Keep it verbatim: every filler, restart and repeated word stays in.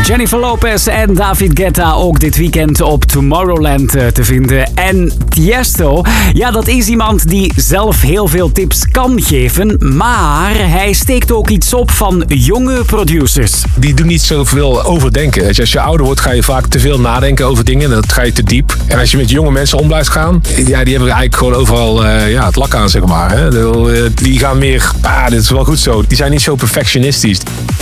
Jennifer Lopez en David Guetta ook dit weekend op Tomorrowland te vinden. En Tiesto, ja, dat is iemand die zelf heel veel tips kan geven, maar hij steekt ook iets op van jonge producers. Die doen niet zoveel overdenken. Als je ouder wordt, ga je vaak te veel nadenken over dingen. Dat ga je te diep. En als je met jonge mensen om blijft gaan, ja, die hebben eigenlijk gewoon overal uh, ja, het lak aan, zeg maar. Hè. Die gaan meer, ah, dit is wel goed zo. Die zijn niet zo perfectionistisch.